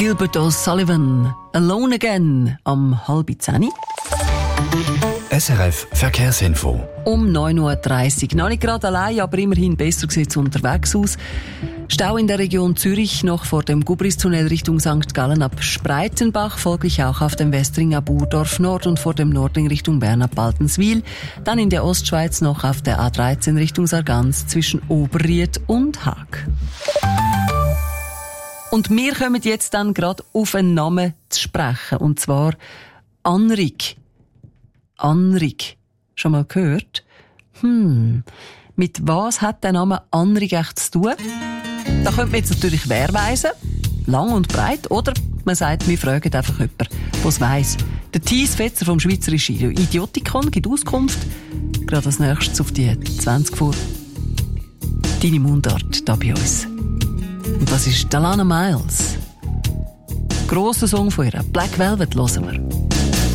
Gilbert O'Sullivan, Alone Again, am 9:30. SRF Verkehrsinfo. Um 9:30 Uhr. Noch nicht gerade allein, aber immerhin besser sieht es unterwegs aus. Stau in der Region Zürich noch vor dem Gubristunnel Richtung St. Gallen ab Spreitenbach, folglich auch auf dem Westring ab Urdorf Nord und vor dem Nordring Richtung Bern ab Baltenswil. Dann in der Ostschweiz noch auf der A13 Richtung Sargans zwischen Oberried und Haag. Und wir kommen jetzt dann gerade auf einen Namen zu sprechen, und zwar Anrik. Anrik. Schon mal gehört? Mit was hat der Name Anrik echt zu tun? Da könnte man jetzt natürlich weisen, lang und breit, oder man sagt, wir fragen einfach jemanden, der es weiss. Der Thies Fetzer vom Schweizerischen Idiotikon gibt Auskunft. Gerade als nächstes auf die 20 vor. Deine Mundart da bei uns. Und das ist Alana Miles. Grosser Song von ihr, Black Velvet, hören wir.